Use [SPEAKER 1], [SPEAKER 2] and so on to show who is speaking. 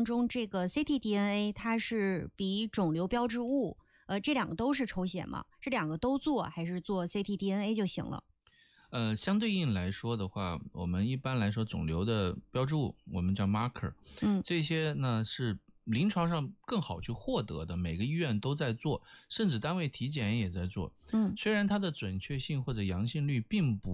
[SPEAKER 1] 中这个 ctDNA 它是比肿瘤标志物，这两个都是抽血吗？是两个都做，还是做 ctDNA 就行了？
[SPEAKER 2] 相对应来说的话，我们一般来说肿瘤的标志物，我们叫 marker，这些呢是临床上更好去获得的，每个医院都在做，甚至单位体检也在做。虽然它的准确性或者阳性率并不